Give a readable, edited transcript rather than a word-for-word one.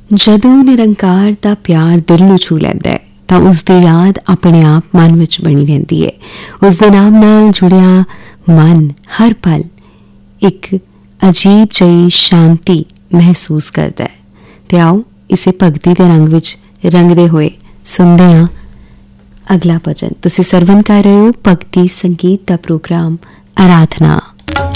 ਜਦੋਂ ਨਿਰੰਕਾਰ ਦਾ ਪਿਆਰ ਦਿਲ ਨੂੰ ਛੂ ਲੈਂਦਾ ਹੈ ਤਾਂ ਉਸ ਦੀ ਯਾਦ ਆਪਣੇ ਆਪ ਮਨ ਵਿੱਚ ਬਣੀ ਰਹਿੰਦੀ ਹੈ। ਉਸ ਦੇ ਨਾਮ ਨਾਲ ਜੁੜਿਆ ਮਨ ਹਰ ਪਲ ਇੱਕ ਅਜੀਬ ਜਿਹੀ ਸ਼ਾਂਤੀ ਮਹਿਸੂਸ ਕਰਦਾ ਹੈ। ਤੇ ਆਓ ਇਸੇ ਭਗਤੀ ਦੇ ਰੰਗ ਵਿੱਚ ਰੰਗਦੇ ਹੋਏ ਸੁਣਦੇ ਹਾਂ ਅਗਲਾ ਭਜਨ। ਤੁਸੀਂ ਸਰਵਨ ਕਰ ਰਹੇ ਹੋ ਭਗਤੀ ਸੰਗੀਤ ਦਾ ਪ੍ਰੋਗਰਾਮ ਆਰਾਧਨਾ।